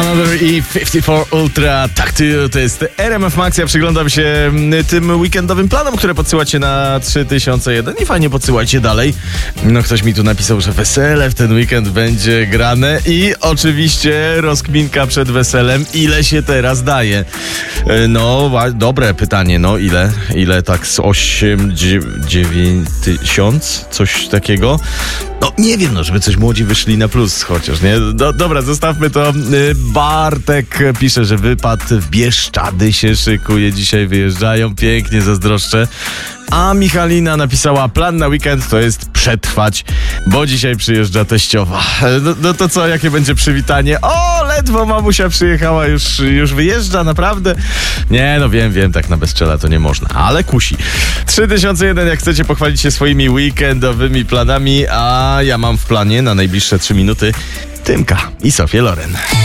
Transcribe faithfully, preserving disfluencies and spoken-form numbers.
Another E pięćdziesiąt cztery Ultra Talk to You. To jest R M F Max. Ja przyglądam się tym weekendowym planom, które podsyłacie na trzy tysiące jeden i fajnie podsyłajcie dalej. No ktoś mi tu napisał, że wesele w ten weekend będzie grane i oczywiście rozkminka przed weselem. Ile się teraz daje? No, dobre pytanie. No, ile? Ile tak z osiem, dziewięć tysiąc? Coś takiego? No, nie wiem, no, żeby coś młodzi wyszli na plus chociaż, nie? Do, dobra, zostawmy to. Bartek pisze, że wypad w Bieszczady się szykuje. Dzisiaj wyjeżdżają. Pięknie, zazdroszczę. A Michalina napisała, plan na weekend to jest przetrwać, bo dzisiaj przyjeżdża teściowa. No, no to co, jakie będzie przywitanie? O, ledwo mamusia przyjechała, już, już wyjeżdża, naprawdę? Nie, no wiem, wiem, tak na bezczela to nie można, ale kusi. trzy tysiące jeden, jak chcecie pochwalić się swoimi weekendowymi planami, a ja mam w planie na najbliższe trzy minuty Tymka i Sofię Loren.